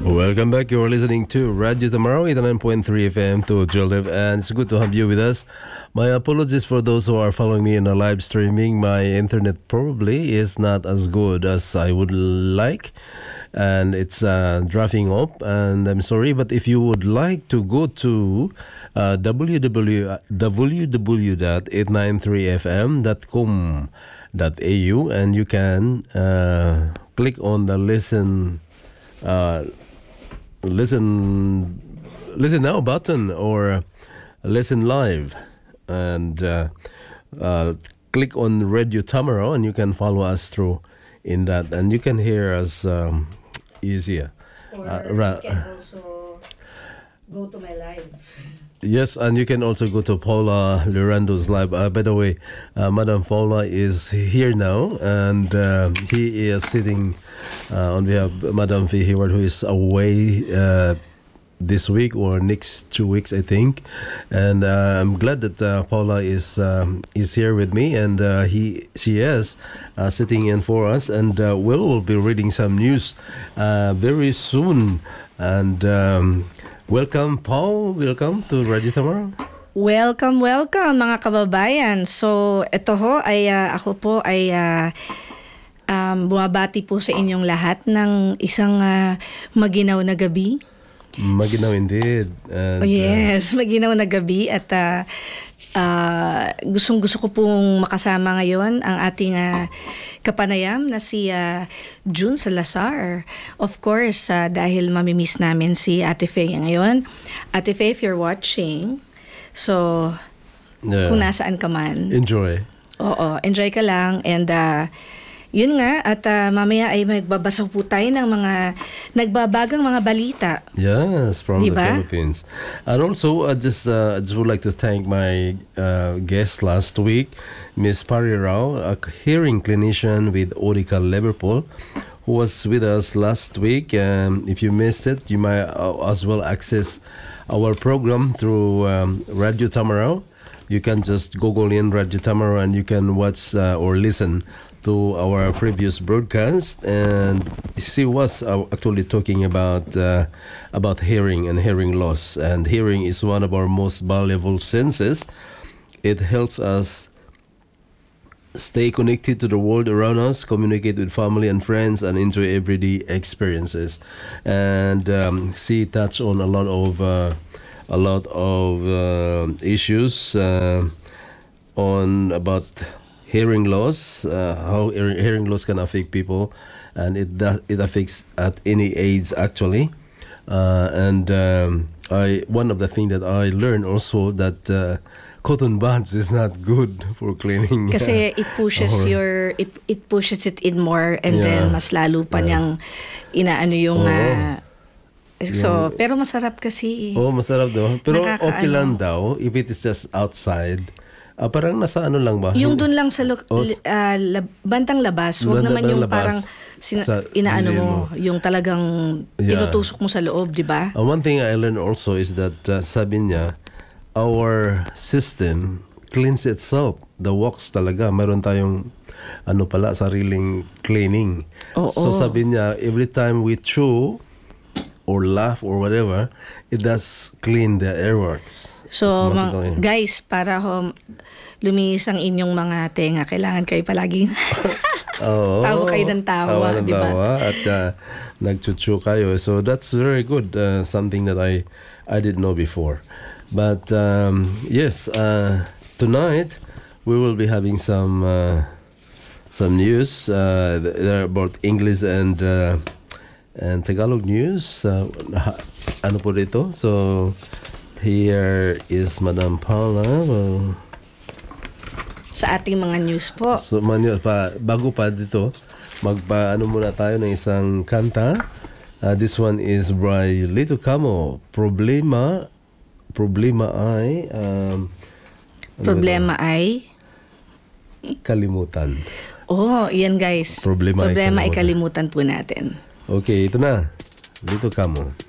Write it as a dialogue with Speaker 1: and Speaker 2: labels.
Speaker 1: Welcome back. You're listening to Radio Tomorrow, 89.3 FM to Jolib, and it's good to have you with us. My apologies for those who are following me in a live streaming. My internet probably is not as good as I would like, and it's drafting up, and I'm sorry. But if you would like to go to www.893fm.com.au, and you can click on the listen now button or listen live, and click on Radio Tamaro, and you can follow us through in that, and you can hear us easier.
Speaker 2: Or you can also go to my live.
Speaker 1: Yes, and you can also go to Paula Lorando's live. By the way, Madam Paula is here now, and he is sitting on behalf of Madam V. Hayward, who is away this week or next 2 weeks, I think. And I'm glad that Paula is here with me, and she is sitting in for us, and we will be reading some news very soon. And welcome, Paul. Welcome to Radio Tomorrow.
Speaker 2: Welcome mga kababayan. So, ito ho ay ako po ay bumabati po sa inyong lahat ng isang maginaw na gabi.
Speaker 1: Maginaw indeed. And,
Speaker 2: yes, maginaw na gabi, at gustong-gusto ko pong makasama ngayon ang ating kapanayam na si June Salazar. Of course, dahil mamimiss namin si Ate Faye ngayon. Ate Faye, if you're watching, so kung nasaan ka man,
Speaker 1: enjoy.
Speaker 2: Oo, enjoy ka lang, and yun nga, at mamaya ay magbabasa po tayo ng mga nagbabagang mga balita.
Speaker 1: Yes, from
Speaker 2: diba?
Speaker 1: The Philippines. And also, I just would like to thank my guest last week, Miss Pari Rao, a hearing clinician with Audical Liverpool, who was with us last week. If you missed it, you might as well access our program through Radio Tamaraw. You can just Google in Radio Tamaraw, and you can watch or listen to our previous broadcast, and she was actually talking about hearing and hearing loss. And hearing is one of our most valuable senses. It helps us stay connected to the world around us, communicate with family and friends, and enjoy everyday experiences. And she touched on a lot of issues on about hearing loss, how hearing loss can affect people, and it affects at any age actually. And one of the things that I learned also that cotton buds is not good for cleaning.
Speaker 2: Kasi it pushes it pushes it in more, and then mas lalo pa niyang inaano yung so, pero masarap kasi.
Speaker 1: Oh, masarap daw. Pero okay lang daw if it is just outside. Parang nasa ano lang ba?
Speaker 2: Yung dun lang sa bandang labas, wag naman yung labas, parang inaano mo, yung talagang tinutusok mo sa loob, di ba?
Speaker 1: One thing I learned also is that sabi niya, our system cleans itself. The wax talaga, meron tayong sariling cleaning. So sabi niya, every time we chew or laugh or whatever, it does clean the airworks.
Speaker 2: So, guys, para luminis ang inyong mga tenga, kailangan kayo palaging tawa kayo ng tawa, di ba?
Speaker 1: At nagchuchu kayo. So, that's very good. Something that I didn't know before. But, yes, tonight, we will be having some news about English and Tagalog news. Ano po dito? So, here is Madam Paula.
Speaker 2: Sa ating mga news po.
Speaker 1: So, bago pa dito, muna tayo ng isang kanta. This one is by Lito Camo. Problema ay kalimutan.
Speaker 2: Oh, yan guys. Problema ay kalimutan po natin.
Speaker 1: Okay, ito na. Lito Camo.